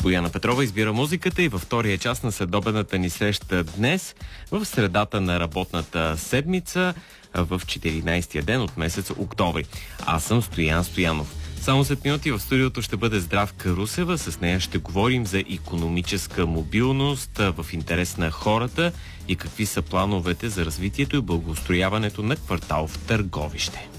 Бояна Петрова избира музиката и във втория част на следобедната ни среща днес, в средата на работната седмица, в 14-тия ден от месец октомври. Аз съм Стоян Стоянов. Само след минути в студиото ще бъде Здравка Русева. С нея ще говорим за икономическа мобилност в интерес на хората и какви са плановете за развитието и благоустрояването на квартал в Търговище.